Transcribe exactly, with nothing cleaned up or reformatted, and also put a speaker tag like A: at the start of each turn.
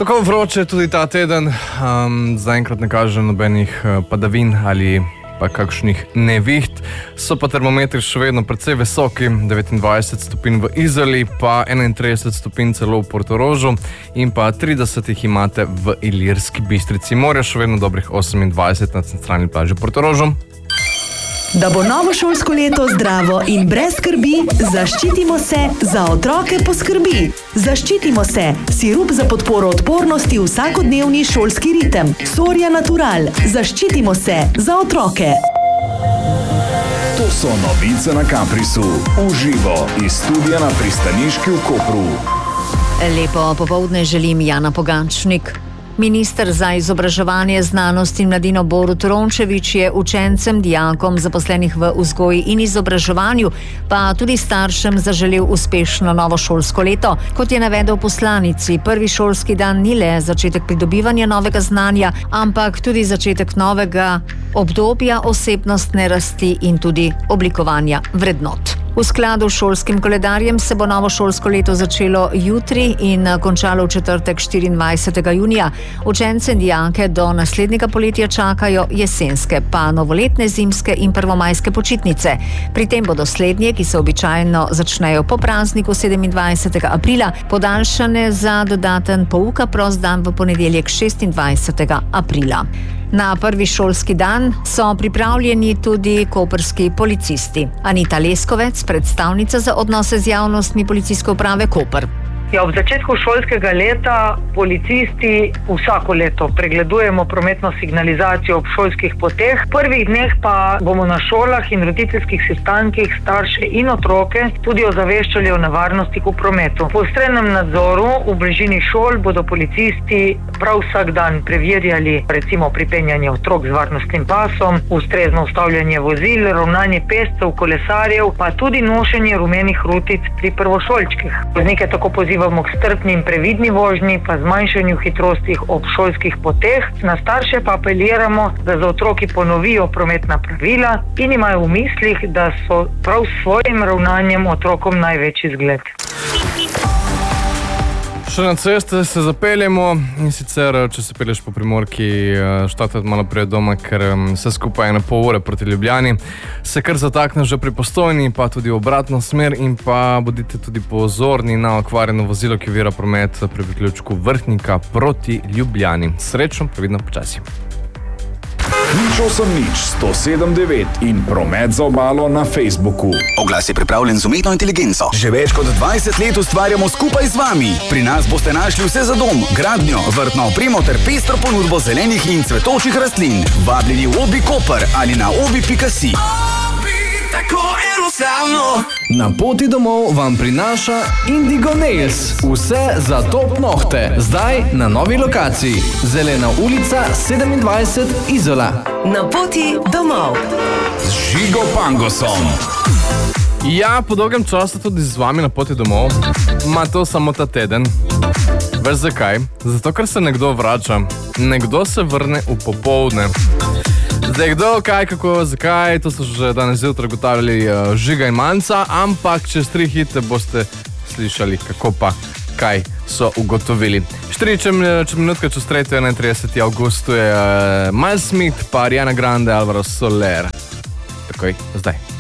A: Tako vroče je tudi ta teden, um, zaenkrat ne kaže nobenih uh, padavin ali pa kakšnih neviht. So pa termometri še vedno precej visoki, devetindvajset stopinj v Izoli, pa enaintrideset stopinj celo v Portorožu in pa trideset jih imate v Ilirski Bistrici. Morja še vedno dobrih osemindvajset na centralni plaži Portorožu.
B: Da bo novo šolsko leto zdravo in brez skrbi, zaščitimo se, za otroke poskrbi. Zaščitimo se, sirup za podporo odpornosti v vsakodnevni šolski ritem. Soria Natural, zaščitimo se, za otroke.
C: To so novice na Kaprisu, v živo iz studia na pristaniški v Kopru.
D: Lepo popoldne želim, Jana Pogačnik. Minister za izobraževanje, znanost in mladino Borut Rončević je učencem, dijakom, zaposlenih v vzgoji in izobraževanju, pa tudi staršem zaželel uspešno novo šolsko leto. Kot je navedel poslanici, prvi šolski dan ni le začetek pridobivanja novega znanja, ampak tudi začetek novega obdobja osebnostne rasti in tudi oblikovanja vrednot. V skladu s šolskim koledarjem se bo novo šolsko leto začelo jutri in končalo v četrtek štiriindvajsetega junija. Učence in dijake do naslednjega poletja čakajo jesenske, pa novoletne, zimske in prvomajske počitnice. Pri tem bodo slednje, ki se običajno začnejo po prazniku sedemindvajsetega aprila, podaljšane za dodaten pouka prost dan v ponedeljek šestindvajsetega aprila. Na prvi šolski dan so pripravljeni tudi koprski policisti. Anita Leskovec, predstavnica za odnose z javnostmi Policijske uprave Koper.
E: Ja, ob začetku šolskega leta policisti vsako leto pregledujemo prometno signalizacijo ob šolskih poteh. V prvih dneh pa bomo na šolah in roditeljskih sestankih starše in otroke tudi ozaveščali o nevarnostih v prometu. Po ostrenem nadzoru v bližini šol bodo policisti prav vsak dan preverjali recimo pripenjanje otrok z varnostnim pasom, ustrezno ustavljanje vozil, ravnanje pešcev, kolesarjev, pa tudi nošenje rumenih rutic pri prvošolčkih. Voznike tako pozivajo k strpni in previdni vožnji, pa zmanjšanju hitrosti ob šolskih poteh. Na starše pa apeliramo, da za otroki ponovijo prometna pravila in imajo v mislih, da so prav s svojim ravnanjem otrokom največji zgled.
A: Še na ceste se zapeljemo in sicer, če se pelješ po Primorki, štartati malo prej doma, ker vse skupaj je na pol ure proti Ljubljani. Se kar zatakne že pri Postojni, pa tudi v obratno smer in pa bodite tudi pozorni na okvarjeno vozilo, ki ovira promet pri priključku Vrhnika proti Ljubljani. Srečno, previdno, počasi.
C: Nič osem nič sto sedem devet in promet za obalo na Facebooku.
F: Oglas je pripravljen z umetno inteligenco. Že več kot dvajset let ustvarjamo skupaj z vami. Pri nas boste našli vse za dom, gradnjo, vrtno opremo ter pestro ponudbo zelenih in cvetočih rastlin. Vabljeni v Obi Koper ali na obi pika si.
G: Na poti domov vam prinaša Indigo Nails. Vse za top nohte. Zdaj na novi lokaciji. Zelena ulica sedemindvajset Izola.
B: Na poti domov.
C: Z Žigo Pangosom.
A: Ja, po dolgem času tudi z vami na poti domov. Ma to samo ta teden. Veš zakaj? Zato, ker se nekdo vrača. Nekdo se vrne v popoldne. Zdaj, kdo, kaj, kako, zakaj, to so že danes zjutraj ugotavljali uh, Žiga in Manca, ampak čez tri hite boste slišali, kako pa, kaj so ugotovili. štiri minutka čez tretjo, enaintrideseti avgust je uh, Miles Smith, pa Ariana Grande, Alvaro Soler. Takoj, zdaj.